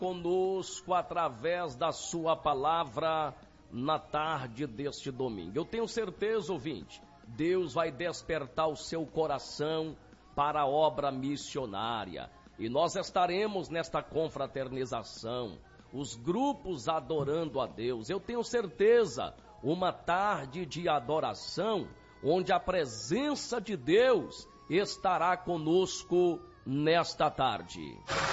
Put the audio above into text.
conosco através da sua palavra na tarde deste domingo. Eu tenho certeza, ouvinte, Deus vai despertar o seu coração para a obra missionária. E nós estaremos nesta confraternização, os grupos adorando a Deus. Eu tenho certeza, uma tarde de adoração, onde a presença de Deus estará conosco nesta tarde.